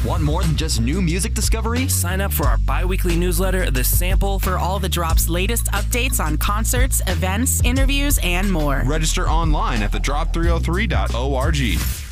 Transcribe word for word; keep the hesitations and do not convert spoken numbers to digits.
Want more than just new music discovery? Sign up for our bi-weekly newsletter, The Sample, for all the Drop's latest updates on concerts, events, interviews, and more. Register online at the drop three oh three dot org.